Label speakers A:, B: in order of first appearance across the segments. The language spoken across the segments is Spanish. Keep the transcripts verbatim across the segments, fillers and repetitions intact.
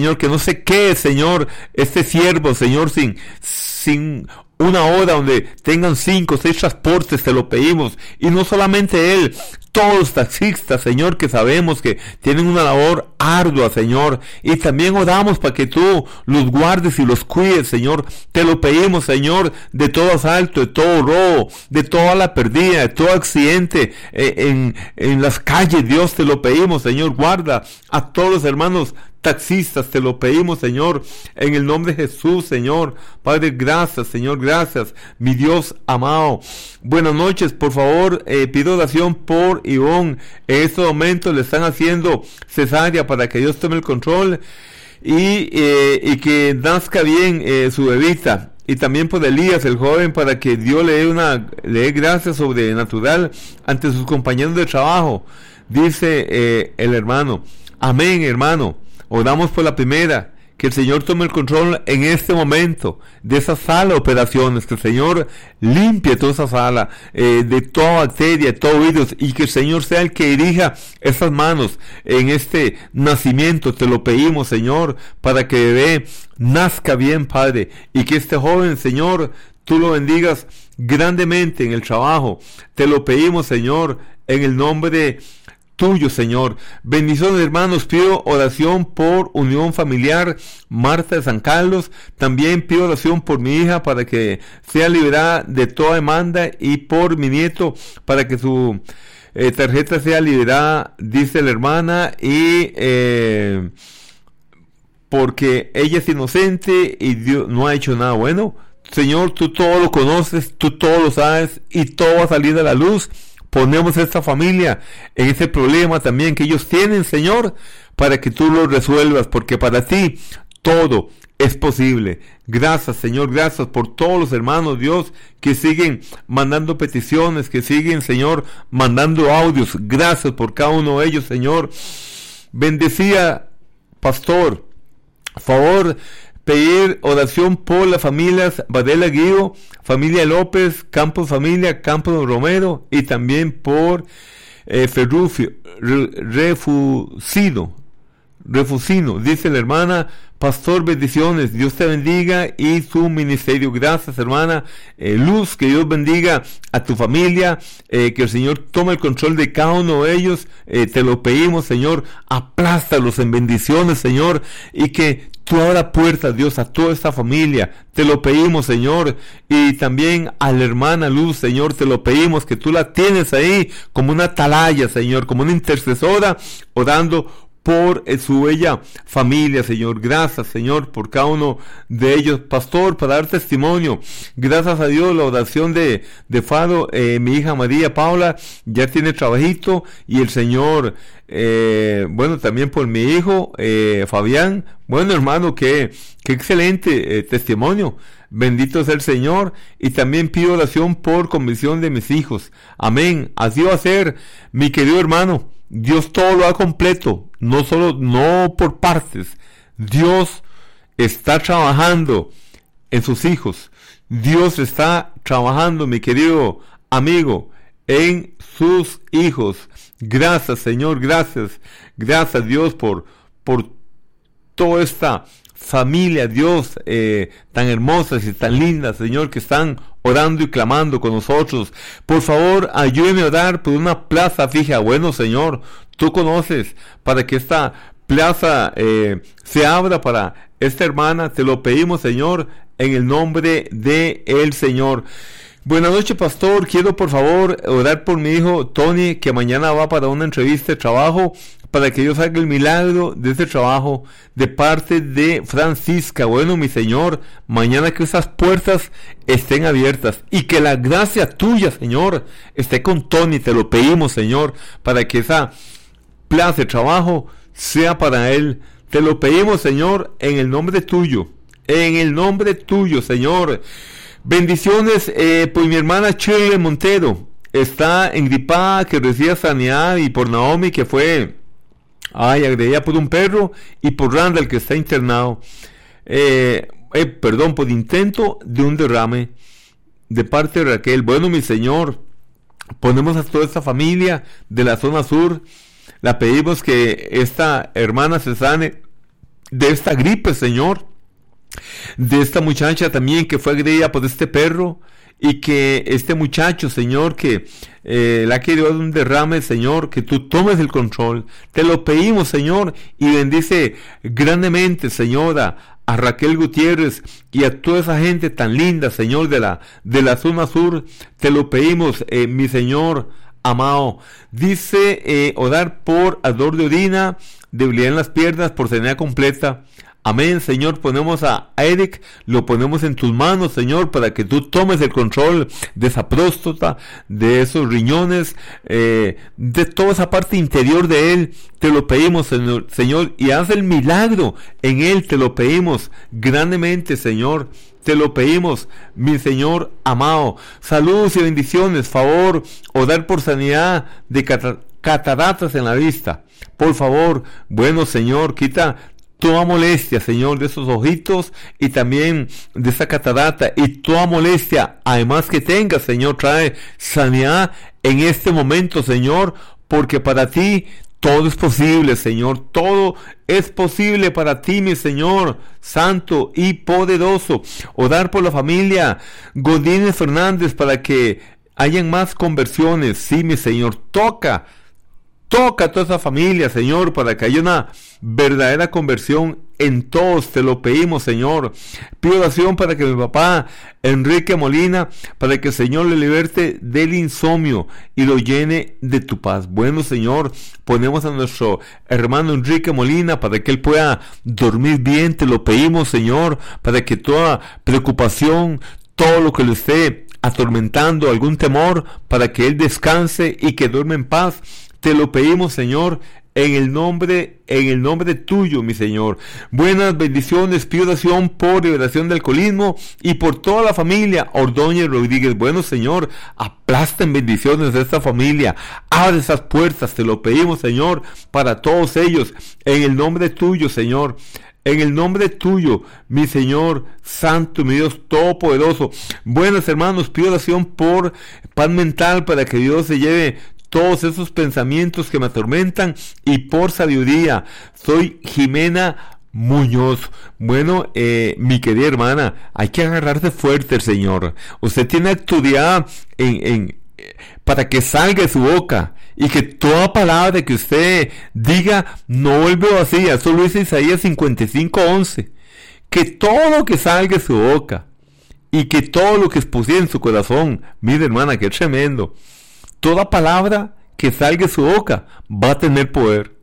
A: Señor, que no se quede, Señor, este siervo, Señor, sin, sin una hora donde tengan cinco o seis transportes, te lo pedimos. Y no solamente él, todos los taxistas, Señor, que sabemos que tienen una labor ardua, Señor. Y también oramos para que tú los guardes y los cuides, Señor. Te lo pedimos, Señor, de todo asalto, de todo robo, de toda la pérdida, de todo accidente eh, en, en las calles. Dios, te lo pedimos, Señor. Guarda a todos los hermanos taxistas, te lo pedimos, Señor, en el nombre de Jesús, Señor. Padre, gracias, Señor, gracias, mi Dios amado. Buenas noches, por favor, eh, pido oración por Ivonne. En estos momentos le están haciendo cesárea para que Dios tome el control y, eh, y que nazca bien eh, su bebita. Y también por Elías, el joven, para que Dios le dé una, le dé gracia sobrenatural ante sus compañeros de trabajo. Dice eh, el hermano. Amén, hermano. Oramos por la primera, que el Señor tome el control en este momento de esa sala de operaciones, que el Señor limpie toda esa sala eh, de toda bacteria, de todo virus, y que el Señor sea el que dirija esas manos en este nacimiento. Te lo pedimos, Señor, para que el bebé nazca bien, Padre, y que este joven, Señor, tú lo bendigas grandemente en el trabajo. Te lo pedimos, Señor, en el nombre de tuyo, Señor. Bendiciones, hermanos. Pido oración por unión familiar Marta de San Carlos. También pido oración por mi hija para que sea liberada de toda demanda, y por mi nieto para que su eh, tarjeta sea liberada, dice la hermana, y eh, porque ella es inocente y Dios no ha hecho nada bueno. Señor, tú todo lo conoces, tú todo lo sabes, y todo va a salir a la luz. Ponemos a esta familia en ese problema también que ellos tienen, Señor, para que tú lo resuelvas, porque para ti todo es posible. Gracias, Señor, gracias por todos los hermanos, Dios, que siguen mandando peticiones, que siguen, Señor, mandando audios. Gracias por cada uno de ellos, Señor. Bendecía, pastor, favor, pedir oración por las familias Varela Guío, familia López, Campos Familia, Campos Romero, y también por eh, Ferrufio, re, Refusino, Refusino, dice la hermana. Pastor, bendiciones, Dios te bendiga y su ministerio. Gracias, hermana eh, Luz, que Dios bendiga a tu familia, eh, que el Señor tome el control de cada uno de ellos. Eh, te lo pedimos, Señor, aplástalos en bendiciones, Señor, y que tú abra puertas, Dios, a toda esta familia. Te lo pedimos, Señor, y también a la hermana Luz, Señor, te lo pedimos, que tú la tienes ahí como una atalaya, Señor, como una intercesora, orando por eh, su bella familia, Señor. Gracias, Señor, por cada uno de ellos. Pastor, para dar testimonio, gracias a Dios, la oración de, de Fado, eh, mi hija María Paula ya tiene trabajito, y el Señor, eh, bueno, también por mi hijo eh, Fabián. Bueno, hermano, qué, qué excelente eh, testimonio. Bendito sea el Señor. Y también pido oración por convicción de mis hijos. Amén. Así va a ser, mi querido hermano. Dios todo lo da completo, no solo, no por partes. Dios está trabajando en sus hijos. Dios está trabajando, mi querido amigo, en sus hijos. Gracias, Señor, gracias. Gracias, Dios, por, por toda esta familia, Dios, eh, tan hermosas y tan lindas, Señor, que están orando y clamando con nosotros. Por favor, ayúdeme a orar por una plaza fija. Bueno, Señor, tú conoces, para que esta plaza eh, se abra para esta hermana. Te lo pedimos, Señor, en el nombre de el Señor. Buenas noches, pastor. Quiero, por favor, orar por mi hijo Tony, que mañana va para una entrevista de trabajo, para que Dios haga el milagro de ese trabajo, de parte de Francisca. Bueno, mi Señor, mañana que esas puertas estén abiertas, y que la gracia tuya, Señor, esté con Tony. Te lo pedimos, Señor, para que esa plaza de trabajo sea para él. Te lo pedimos, Señor, en el nombre tuyo, en el nombre tuyo, Señor. Bendiciones eh, por mi hermana Shirley Montero. Está engripada, que recibe sanidad, y por Naomi, que fue ay, agredida por un perro, y por Randall, que está internado, eh, eh, perdón, por intento de un derrame, de parte de Raquel. Bueno, mi Señor, ponemos a toda esta familia de la zona sur. La pedimos que esta hermana se sane de esta gripe, Señor, de esta muchacha también que fue agredida por este perro, y que este muchacho, Señor, que eh, le ha querido dar un derrame, Señor, que tú tomes el control. Te lo pedimos, Señor, y bendice grandemente, Señor, a, a Raquel Gutiérrez y a toda esa gente tan linda, Señor, de la, de la zona sur. Te lo pedimos, eh, mi Señor amado. Dice eh, orar por ardor de orina, debilidad en las piernas, por sanidad completa. Amén, Señor. Ponemos a Eric, lo ponemos en tus manos, Señor, para que tú tomes el control de esa próstata, de esos riñones, eh, de toda esa parte interior de él. Te lo pedimos, Señor, Señor, y haz el milagro en él. Te lo pedimos grandemente, Señor. Te lo pedimos, mi Señor amado. Saludos y bendiciones. Favor, orar por sanidad de cat- cataratas en la vista. Por favor, bueno, Señor, quita toda molestia, Señor, de esos ojitos y también de esa catarata, y toda molestia, además que tenga, Señor, trae sanidad en este momento, Señor, porque para ti todo es posible, Señor. Todo es posible para ti, mi Señor, santo y poderoso. Orar por la familia Godínez Fernández para que hayan más conversiones. Sí, mi Señor, toca Toca a toda esa familia, Señor, para que haya una verdadera conversión en todos. Te lo pedimos, Señor. Pido oración para que mi papá, Enrique Molina, para que el Señor le liberte del insomnio y lo llene de tu paz. Bueno, Señor, ponemos a nuestro hermano Enrique Molina para que él pueda dormir bien. Te lo pedimos, Señor, para que toda preocupación, todo lo que le esté atormentando, algún temor, para que él descanse y que duerma en paz. Te lo pedimos, Señor, en el nombre, en el nombre tuyo, mi Señor. Buenas bendiciones, pido oración por liberación del alcoholismo y por toda la familia Ordóñez Rodríguez. Bueno, Señor, aplasten bendiciones de esta familia. Abre esas puertas, te lo pedimos, Señor, para todos ellos, en el nombre tuyo, Señor. En el nombre tuyo, mi Señor santo, mi Dios todopoderoso. Buenos hermanos, pido oración por paz mental para que Dios se lleve todos esos pensamientos que me atormentan y por sabiduría. Soy Jimena Muñoz. Bueno, eh, mi querida hermana, hay que agarrarse fuerte, el Señor. Usted tiene autoridad en, en, para que salga de su boca, y que toda palabra que usted diga no vuelve vacía. Eso lo dice Isaías cincuenta y cinco once. Que todo lo que salga de su boca y que todo lo que expusiera en su corazón, mire, hermana, qué tremendo. Toda palabra que salga de su boca va a tener poder.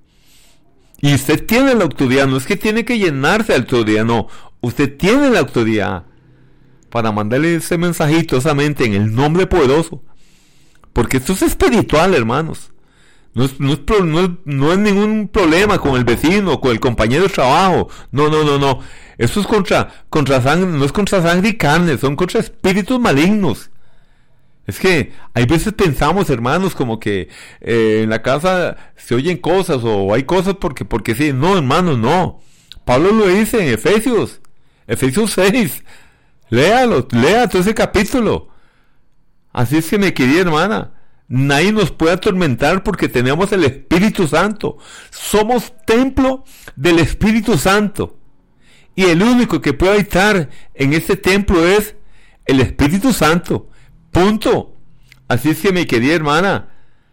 A: Y usted tiene la autoridad. No es que tiene que llenarse de autoridad, no. Usted tiene la autoridad para mandarle ese mensajito a esa mente en el nombre poderoso. Porque esto es espiritual, hermanos. No es, no es, no es, no es ningún problema con el vecino, con el compañero de trabajo. No, no, no, no. Eso es contra, contra sangre, no es contra sangre y carne, son contra espíritus malignos. Es que hay veces pensamos, hermanos, como que eh, en la casa se oyen cosas o hay cosas porque, porque sí. No, hermanos, no. Pablo lo dice en Efesios, Efesios seis. Léalo, lea todo ese capítulo. Así es que, mi querida hermana, nadie nos puede atormentar porque tenemos el Espíritu Santo. Somos templo del Espíritu Santo. Y el único que puede habitar en este templo es el Espíritu Santo. Punto. Así es que, mi querida hermana,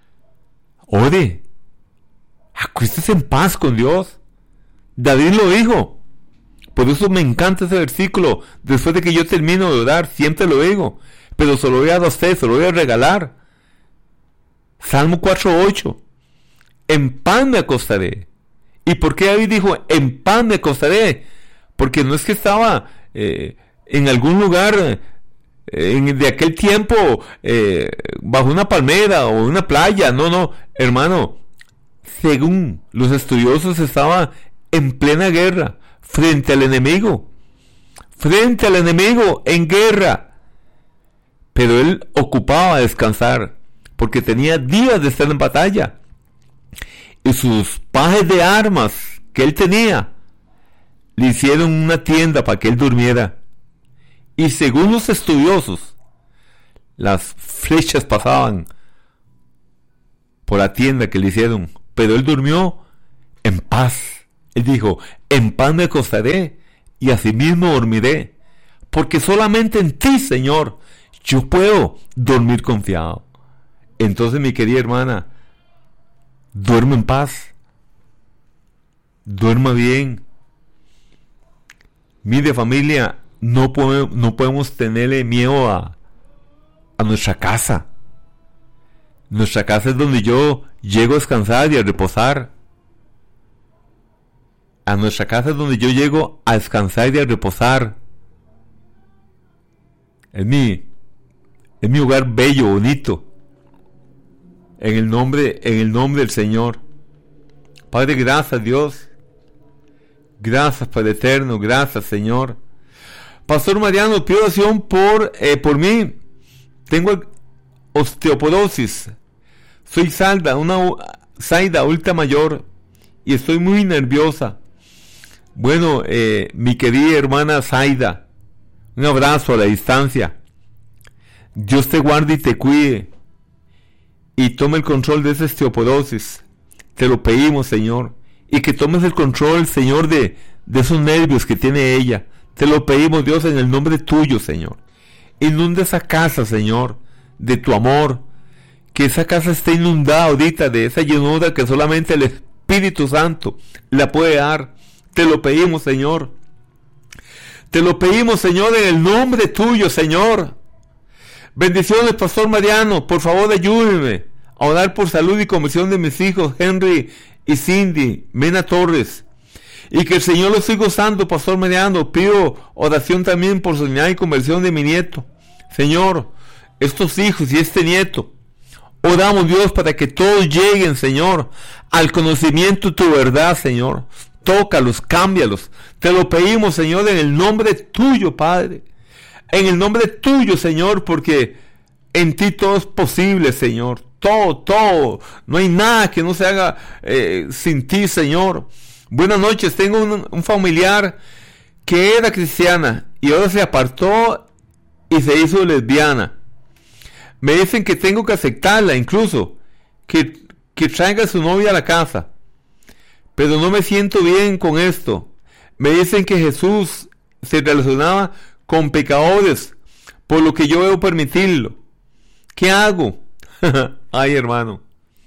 A: ore, acuéstese en paz con Dios. David lo dijo. Por eso me encanta ese versículo. Después de que yo termino de orar, siempre lo digo. Pero se lo voy a dar a usted, se lo voy a regalar. Salmo cuatro ocho. En paz me acostaré. ¿Y por qué David dijo, en paz me acostaré? Porque no es que estaba eh, en algún lugar En, de aquel tiempo eh, bajo una palmera o una playa. No, no, hermano, según los estudiosos estaba en plena guerra, frente al enemigo, frente al enemigo en guerra, pero él ocupaba descansar, porque tenía días de estar en batalla, y sus pajes de armas que él tenía, le hicieron una tienda para que él durmiera. Y según los estudiosos, las flechas pasaban por la tienda que le hicieron, pero él durmió en paz, Él dijo, en paz me acostaré y asimismo dormiré, porque solamente en ti, Señor, yo puedo dormir confiado. Entonces, mi querida hermana, duerme en paz, duerma bien. Mire, familia, no podemos, no podemos tenerle miedo a, a nuestra casa. Nuestra casa es donde yo llego a descansar y a reposar. A nuestra casa es donde yo llego a descansar y a reposar. Es mi, es mi hogar bello, bonito. En el nombre, en el nombre del Señor. Padre, gracias, Dios. Gracias, Padre eterno. Gracias, Señor. Pastor Mariano, pido oración por, eh, por mí. Tengo osteoporosis. Soy Zaida, una Zaida ultra mayor, y estoy muy nerviosa. Bueno, eh, mi querida hermana Zaida, un abrazo a la distancia. Dios te guarde y te cuide, y tome el control de esa osteoporosis. Te lo pedimos, Señor, y que tomes el control, Señor, de, de esos nervios que tiene ella. Te lo pedimos, Dios, en el nombre tuyo, Señor. Inunda esa casa, Señor, de tu amor. Que esa casa esté inundada ahorita de esa llenura que solamente el Espíritu Santo la puede dar. Te lo pedimos, Señor. Te lo pedimos, Señor, en el nombre tuyo, Señor. Bendiciones, Pastor Mariano. Por favor, ayúdeme a orar por salud y conversión de mis hijos, Henry y Cindy Mena Torres. Y que el Señor los siga usando, Pastor Mariano. Pido oración también por sanidad y conversión de mi nieto. Señor, estos hijos y este nieto, oramos, Dios, para que todos lleguen, Señor, al conocimiento de tu verdad, Señor. Tócalos, cámbialos. Te lo pedimos, Señor, en el nombre tuyo, Padre. En el nombre tuyo, Señor, porque en ti todo es posible, Señor. Todo, todo. No hay nada que no se haga eh, sin ti, Señor. Buenas noches. Tengo un, un familiar que era cristiana y ahora se apartó y se hizo lesbiana. Me dicen que tengo que aceptarla, incluso que, que traiga a su novia a la casa. Pero no me siento bien con esto. Me dicen que Jesús se relacionaba con pecadores, por lo que yo debo permitirlo. ¿Qué hago? Ay, hermano.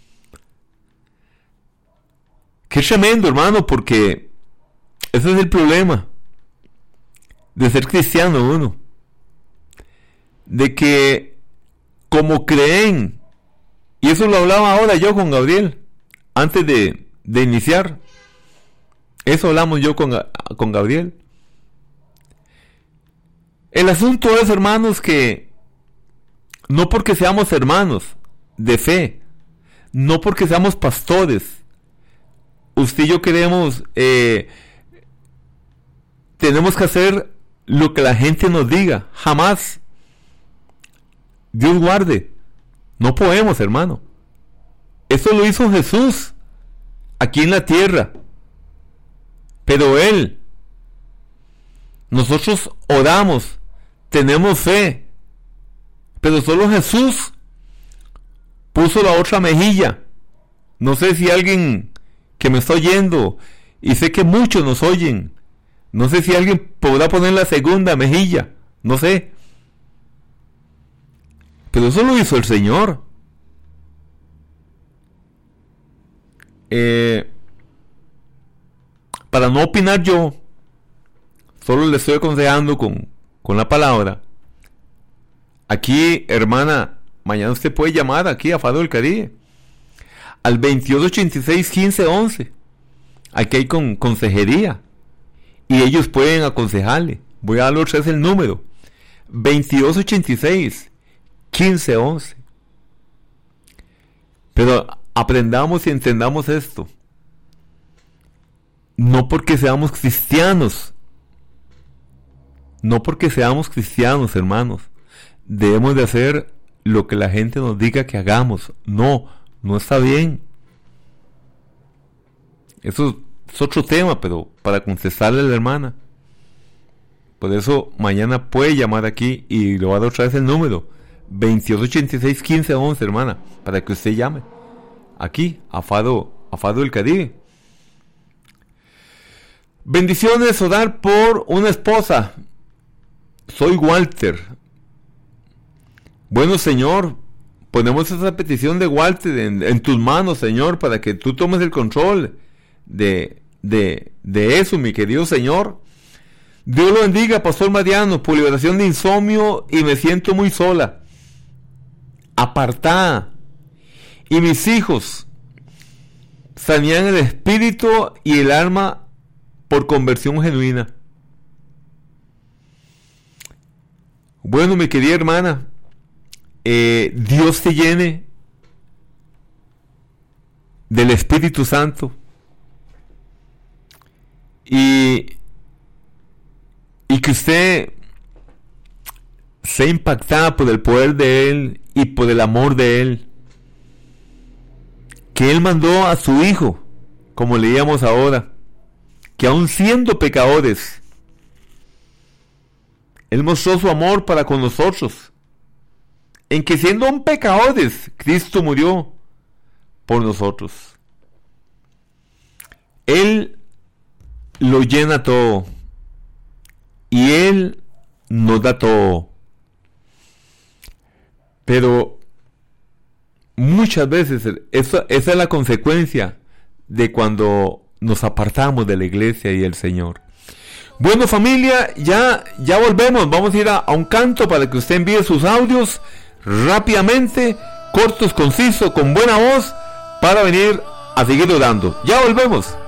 A: Qué tremendo, hermano, porque ese es el problema de ser cristiano uno. De que como creen, y eso lo hablaba ahora yo con Gabriel, antes de, de iniciar. Eso hablamos yo con, con Gabriel. El asunto es, hermanos, que no porque seamos hermanos de fe, no porque seamos pastores, usted y yo queremos, eh, tenemos que hacer lo que la gente nos diga. Jamás. Dios guarde. No podemos, hermano. Eso lo hizo Jesús aquí en la tierra. Pero Él, nosotros oramos, tenemos fe, pero solo Jesús puso la otra mejilla. No sé si alguien que me está oyendo, y sé que muchos nos oyen, no sé si alguien podrá poner la segunda mejilla, no sé. Pero eso lo hizo el Señor. Eh, para no opinar yo, solo le estoy aconsejando con, con la palabra. Aquí, hermana, mañana usted puede llamar aquí a Faro del Caribe al veintidós ochenta y seis quince once. Aquí hay con consejería y ellos pueden aconsejarle. Voy a darle otra vez el número: veintidós ochenta y seis quince once. Pero aprendamos y entendamos esto. No porque seamos cristianos, no porque seamos cristianos, hermanos, debemos de hacer lo que la gente nos diga que hagamos. No, no está bien. Eso es otro tema, pero para contestarle a la hermana. Por eso mañana puede llamar aquí y le voy a dar otra vez el número: veintidós ochenta y seis quince once, hermana, para que usted llame aquí a Faro, a Faro del Caribe. Bendiciones, orar por una esposa. Soy Walter. Bueno, Señor, ponemos esa petición de Walter en, en tus manos, Señor, para que tú tomes el control de, de, de eso, mi querido Señor. Dios lo bendiga, Pastor Mariano, por liberación de insomnio y me siento muy sola, apartada. Y mis hijos sanean el espíritu y el alma por conversión genuina. Bueno, mi querida hermana, eh, Dios te llene del Espíritu Santo y, y que usted sea impactada por el poder de Él y por el amor de Él, que Él mandó a su Hijo, como leíamos ahora, que aun siendo pecadores, Él mostró su amor para con nosotros, en que siendo aún pecadores, Cristo murió por nosotros. Él lo llena todo, y Él nos da todo. Pero muchas veces esa, esa es la consecuencia de cuando nos apartamos de la iglesia y del Señor. Bueno, familia, ya, ya volvemos. Vamos a ir a, a un canto para que usted envíe sus audios rápidamente, cortos, concisos, con buena voz, para venir a seguir orando. Ya volvemos.